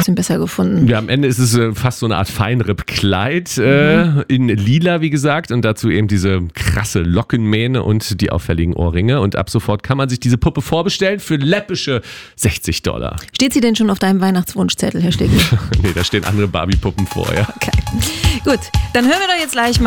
bisschen besser gefunden. Ja, am Ende ist es fast so eine Art Feinripp-Kleid in lila, wie gesagt, und dazu eben diese krasse Lockenmähne und die auffälligen Ohrringe. Und ab sofort kann man sich diese Puppe vorbestellen für läppische $60. Steht sie denn schon auf deinem Weihnachtswunschzettel, Herr Stegner? Nee, da stehen andere Barbie-Puppen vor, ja. Okay, gut. Dann hören wir doch jetzt gleich mal